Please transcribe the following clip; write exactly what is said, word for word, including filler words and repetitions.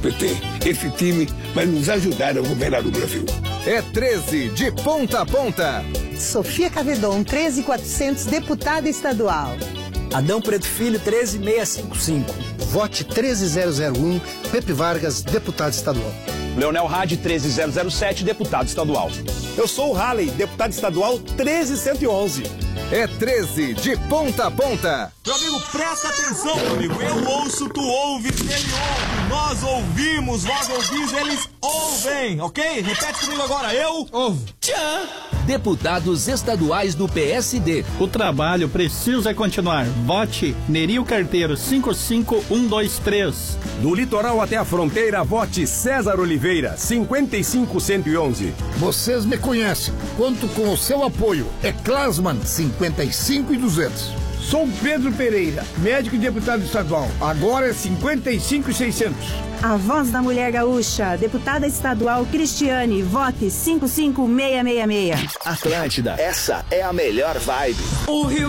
P T, esse time vai nos ajudar a governar o Brasil. É treze, de ponta a ponta. Sofia Cavedon, treze mil e quatrocentos, deputada estadual. Adão Preto Filho, treze mil seiscentos e cinquenta e cinco. Vote treze mil e um, Pepe Vargas, deputado estadual. Leonel Hadi, treze mil sete, deputado estadual. Eu sou o Halley, deputado estadual treze mil cento e onze. É treze, de ponta a ponta. Meu amigo, presta atenção, meu amigo. Eu ouço, tu ouves, ele ouve. Nós ouvimos, vós ouvis, eles ouvem, ok? Repete comigo agora, eu ouvo. Tchan! Deputados estaduais do P S D. O trabalho precisa continuar. Vote Nerio Carteiro, cinco cinco um dois três. Do litoral até a fronteira, vote César Oliveira, cinquenta e cinco cento e onze. Vocês me conhecem. Conto com o seu apoio. É Klasman, cinquenta e cinco e duzentos. Sou Pedro Pereira, médico e deputado estadual. Agora é cinquenta e cinco e seiscentos. A voz da mulher gaúcha, deputada estadual Cristiane, vote cinco cinco seis seis seis seis. Atlântida, essa é a melhor vibe. O Rio